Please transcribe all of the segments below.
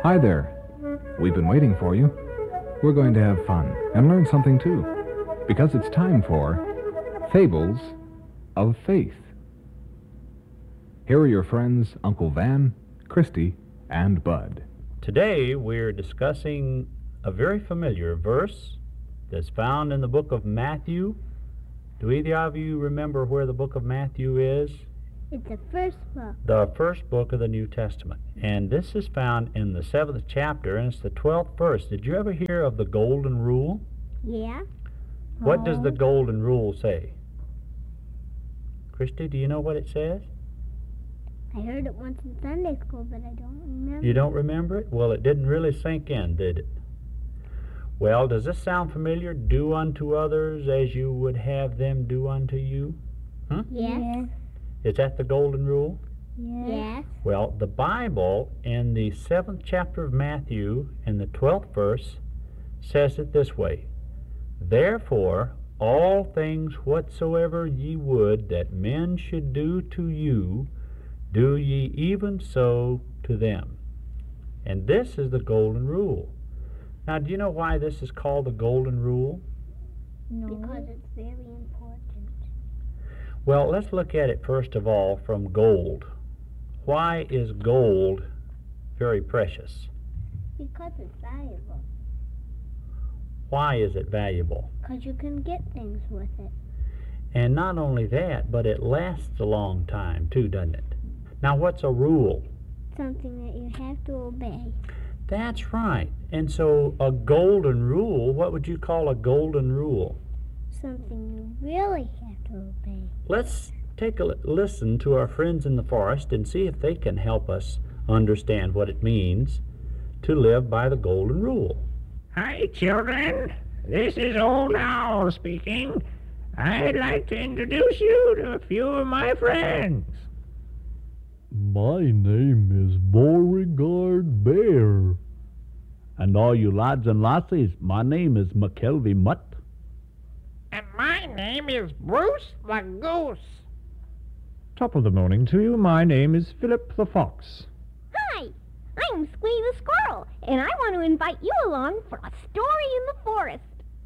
Hi there. We've been waiting for you. We're going to have fun and learn something too, because it's time for Fables of Faith. Here are your friends, Uncle Van, Christy, and Bud. Today we're discussing a very familiar verse that's found in the book of Matthew. Do either of you remember where the book of Matthew is? It's the first book. The first book of the New Testament. And this is found in the 7th chapter, and it's the 12th verse. Did you ever hear of the Golden Rule? Yeah. What does the Golden Rule say? Christy, do you know what it says? I heard it once in Sunday school, but I don't remember. You don't remember it? Well, it didn't really sink in, did it? Well, does this sound familiar? Do unto others as you would have them do unto you? Yes. Is that the Golden Rule? Yes. Well, the Bible in the 7th chapter of Matthew and the 12th verse says it this way: Therefore, all things whatsoever ye would that men should do to you, do ye even so to them. And this is the Golden Rule. Now, do you know why this is called the Golden Rule? No. Because it's very important. Well, let's look at it first of all from gold. Why is gold very precious? Because it's valuable. Why is it valuable? Because you can get things with it. And not only that, but it lasts a long time too, doesn't it? Now, what's a rule? Something that you have to obey. That's right. And so a golden rule, what would you call a golden rule? Something you really have to obey. Let's take a listen to our friends in the forest and see if they can help us understand what it means to live by the Golden Rule. Hi, children. This is Old Owl speaking. I'd like to introduce you to a few of my friends. My name is Beauregard Bear. And all you lads and lassies, my name is McKelvey Mutt. And my name is Bruce the Goose. Top of the morning to you. My name is Philip the Fox. Hi, I'm Squee the Squirrel, and I want to invite you along for a story in the forest.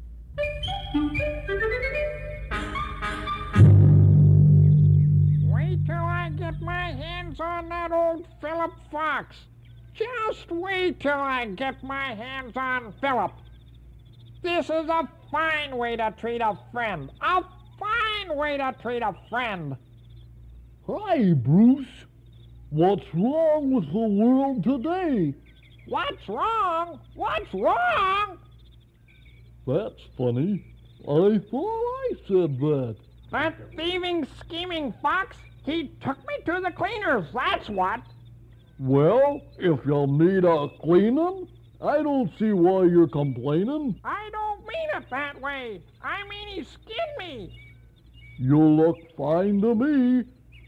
Wait till I get my hands on that old Philip Fox. Just wait till I get my hands on Philip. This is a fine way to treat a friend. A fine way to treat a friend. Hi, Bruce. What's wrong with the world today? What's wrong? What's wrong? That's funny. I thought I said that. That thieving, scheming fox, he took me to the cleaners, that's what. Well, if you'll need a cleaning, I don't see why you're complaining. I don't mean it that way. I mean he skinned me. You look fine to me.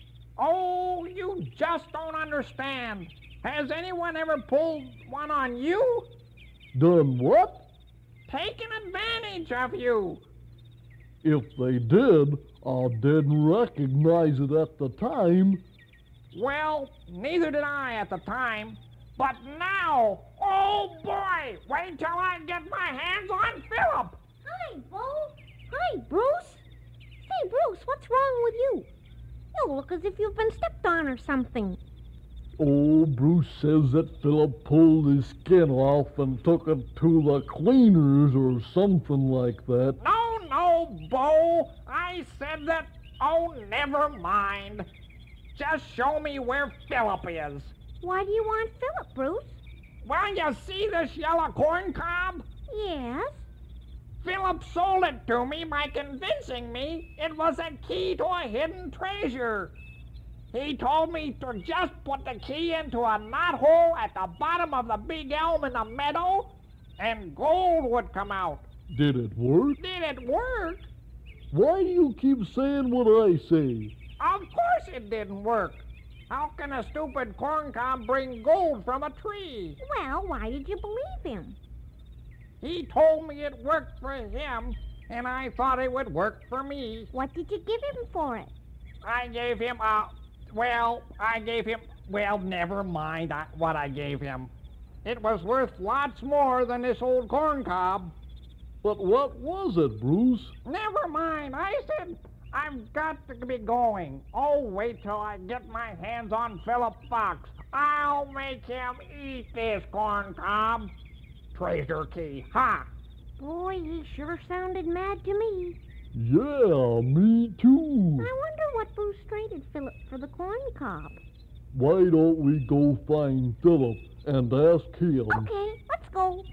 Oh, you just don't understand. Has anyone ever pulled one on you? Done what? Taken advantage of you? If they did, I didn't recognize it at the time. Well, neither did I at the time. But now, oh boy, wait till I get my hands on Philip. Hi, Bo. Hi, Bruce. Say, Bruce, what's wrong with you? You look as if you've been stepped on or something. Oh, Bruce says that Philip pulled his skin off and took it to the cleaners or something like that. No, Bo. I said that. Oh, never mind. Just show me where Philip is. Why do you want Philip, Bruce? Well, you see this yellow corn cob? Yes. Philip sold it to me by convincing me it was a key to a hidden treasure. He told me to just put the key into a knothole at the bottom of the big elm in the meadow, and gold would come out. Did it work? Did it work? Why do you keep saying what I say? Of course it didn't work. How can a stupid corn cob bring gold from a tree? Well, why did you believe him? He told me it worked for him, and I thought it would work for me. What did you give him for it? I gave him, well, never mind what I gave him. It was worth lots more than this old corn cob. But what was it, Bruce? Never mind. I said I've got to be going. Oh, wait till I get my hands on Philip Fox. I'll make him eat this corn cob. Treasure key. Ha! Boy, he sure sounded mad to me. Yeah, me too. I wonder what Bruce traded Philip for the corn cob. Why don't we go find Philip and ask him? Okay, let's go.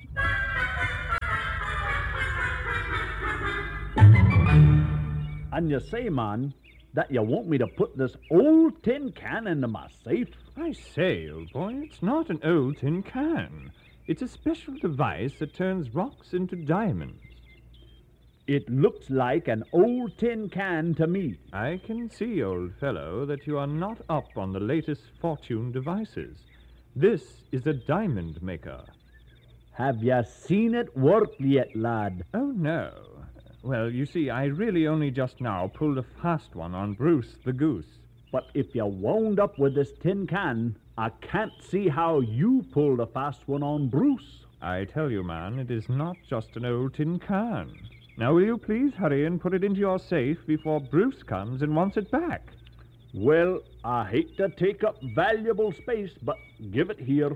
And you say, man, that you want me to put this old tin can into my safe? I say, old boy, it's not an old tin can. It's a special device that turns rocks into diamonds. It looks like an old tin can to me. I can see, old fellow, that you are not up on the latest fortune devices. This is a diamond maker. Have you seen it work yet, lad? Oh, no. Well, you see, I really only just now pulled a fast one on Bruce the goose. But if you wound up with this tin can, I can't see how you pulled a fast one on Bruce. I tell you, man, it is not just an old tin can. Now, will you please hurry and put it into your safe before Bruce comes and wants it back? Well, I hate to take up valuable space, but give it here.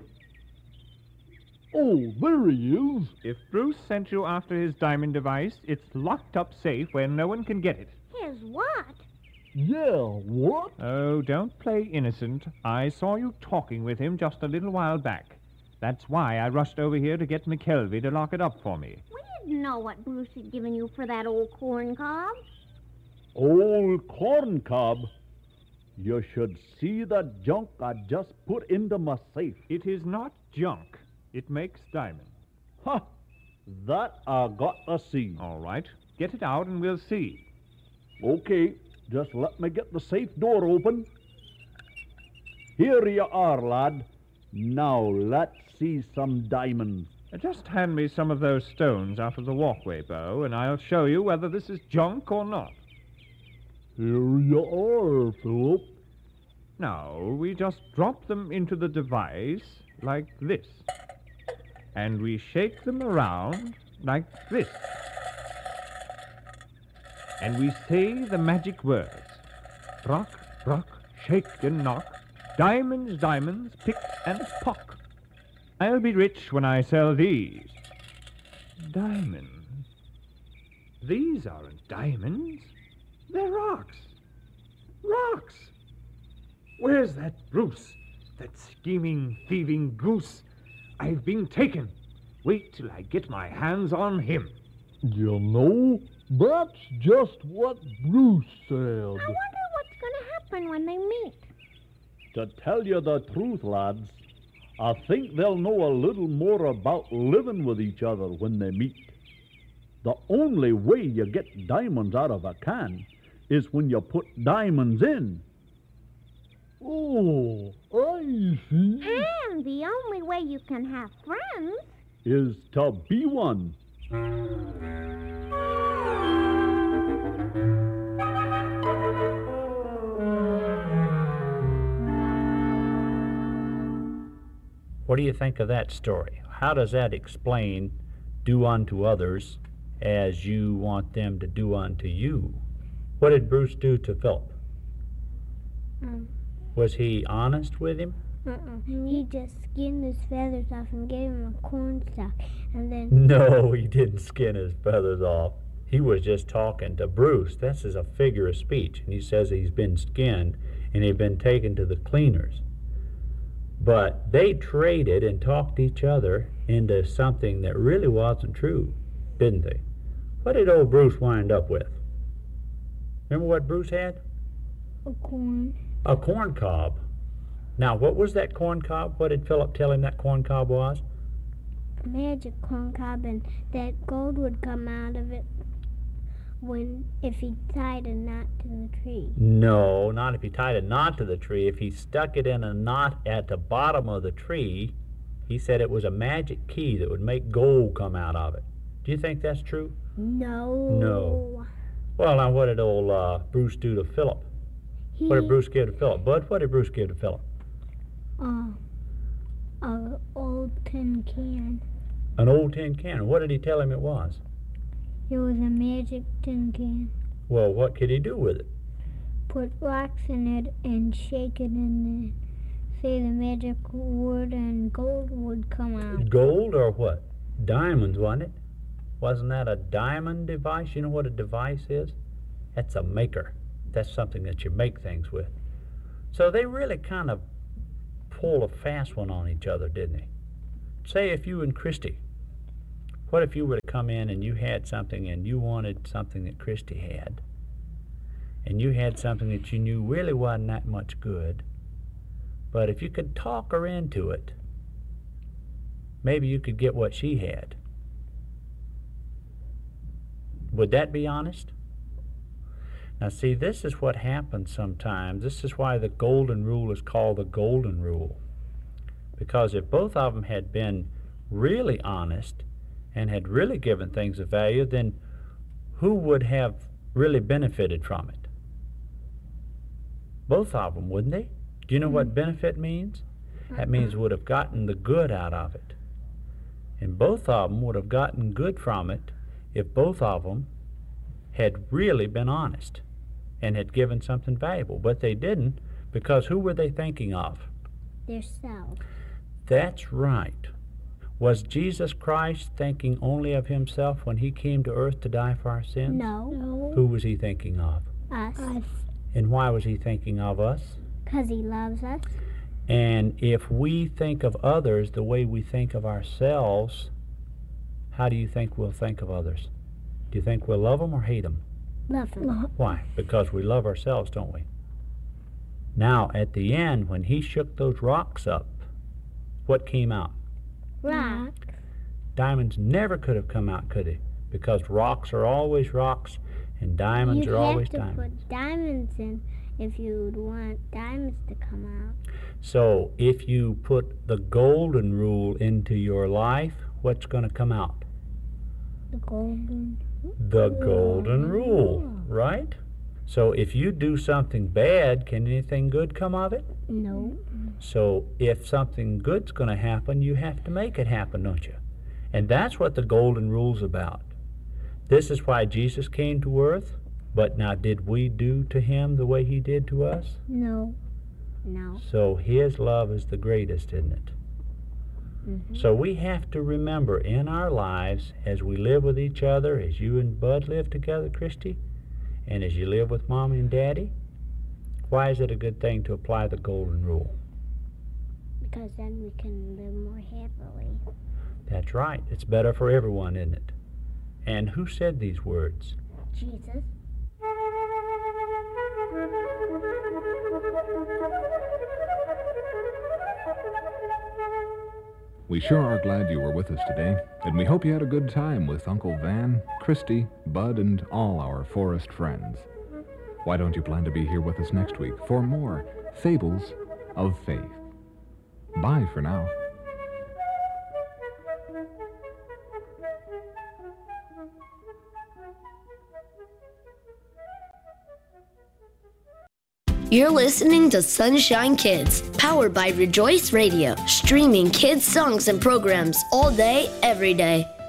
Oh, there he is. If Bruce sent you after his diamond device, it's locked up safe where no one can get it. His what? Yeah, what? Oh, don't play innocent. I saw you talking with him just a little while back. That's why I rushed over here to get McKelvey to lock it up for me. We didn't know what Bruce had given you for that old corn cob. Old corn cob? You should see the junk I just put into my safe. It is not junk. It makes diamonds. Ha! That I got to see. All right. Get it out and we'll see. Okay, just let me get the safe door open. Here you are, lad. Now let's see some diamonds. Just hand me some of those stones out of the walkway, Bo, and I'll show you whether this is junk or not. Here you are, Philip. Now, we just drop them into the device like this. And we shake them around like this. And we say the magic words. Rock, rock, shake and knock. Diamonds, diamonds, pick and pock. I'll be rich when I sell these. Diamonds. These aren't diamonds. They're rocks. Rocks. Where's that Bruce? That scheming, thieving goose? I've been taken. Wait till I get my hands on him. You know, that's just what Bruce said. I wonder what's going to happen when they meet. To tell you the truth, lads, I think they'll know a little more about living with each other when they meet. The only way you get diamonds out of a can is when you put diamonds in. Oh, I see. And the only way you can have friends Is to be one. What do you think of that story? How does that explain do unto others as you want them to do unto you? What did Bruce do to Philip? Was he honest with him? He just skinned his feathers off and gave him a cornstalk, and then... No, he didn't skin his feathers off. He was just talking to Bruce. This is a figure of speech. And he says he's been skinned and he'd been taken to the cleaners. But they traded and talked each other into something that really wasn't true, didn't they? What did old Bruce wind up with? Remember what Bruce had? A corn. A corn cob. Now, what was that corn cob? What did Philip tell him that corn cob was? A magic corn cob, and that gold would come out of it if he tied a knot to the tree. No, not if he tied a knot to the tree. If he stuck it in a knot at the bottom of the tree, he said it was a magic key that would make gold come out of it. Do you think that's true? No. No. Well, now, what did old Bruce do to Philip? What did Bruce give to Philip? Bud, what did Bruce give to Philip? A old old tin can. An old tin can. What did he tell him it was? It was a magic tin can. Well, what could he do with it? Put rocks in it and shake it in there. Say the magic word and gold would come out. Gold or what? Diamonds, wasn't it? Wasn't that a diamond device? You know what a device is? That's a maker. That's something that you make things with. So they really kind of pulled a fast one on each other, didn't they? Say if you and Christy, what if you were to come in and you had something and you wanted something that Christy had, and you had something that you knew really wasn't that much good, but if you could talk her into it, maybe you could get what she had. Would that be honest? Now see, this is what happens sometimes. This is why the golden rule is called the golden rule. Because if both of them had been really honest and had really given things of value, then who would have really benefited from it? Both of them, wouldn't they? Do you know what benefit means? That means would have gotten the good out of it. And both of them would have gotten good from it if both of them had really been honest and had given something valuable. But they didn't, because who were they thinking of? Theirself. That's right. Was Jesus Christ thinking only of himself when he came to earth to die for our sins? No. Who was he thinking of? Us. And why was he thinking of us? Because he loves us. And if we think of others the way we think of ourselves, how do you think we'll think of others? Do you think we'll love them or hate them? Love them. Why? Because we love ourselves, don't we? Now, at the end, when he shook those rocks up, what came out? Rock. Diamonds never could have come out, could they? Because rocks are always rocks, and diamonds are always diamonds. You'd have to put diamonds in if you would want diamonds to come out. So, if you put the golden rule into your life, what's going to come out? The golden. The golden rule, right? So if you do something bad, can anything good come of it? No. So if something good's going to happen, you have to make it happen, don't you? And that's what the golden rule's about. This is why Jesus came to earth. But now, did we do to him the way he did to us? No. No. So his love is the greatest, isn't it? Mm-hmm. So we have to remember in our lives, as we live with each other, as you and Bud live together, Christy, and as you live with Mommy and Daddy, why is it a good thing to apply the golden rule? Because then we can live more happily. That's right. It's better for everyone, isn't it? And who said these words? Jesus. We sure are glad you were with us today, and we hope you had a good time with Uncle Van, Christy, Bud, and all our forest friends. Why don't you plan to be here with us next week for more Fables of Faith? Bye for now. You're listening to Sunshine Kids, powered by Rejoice Radio, streaming kids' songs and programs all day, every day.